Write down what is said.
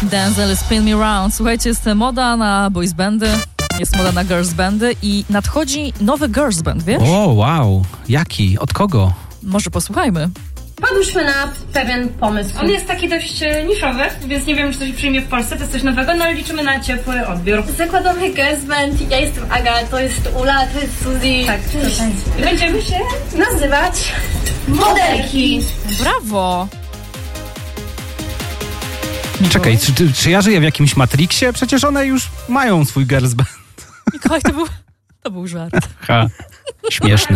Denzel, Spin Me Round. Słuchajcie, jest moda na boys bandy, jest moda na girls bandy i nadchodzi nowy girls band, wiesz? O, wow. Jaki? Od kogo? Może posłuchajmy. Wpadłyśmy na pewien pomysł. On jest taki dość niszowy, więc nie wiem, czy to się przyjmie w Polsce, to jest coś nowego, no ale liczymy na ciepły odbiór. Zakładamy girls band. Ja jestem Aga, to jest Ula, to jest Suzy. Tak, i będziemy się Nazywać Modelki. Brawo! Czekaj, czy ja żyję w jakimś Matrixie? Przecież one już mają swój girls band. Mikołaj, to był żart. Ha, śmieszny.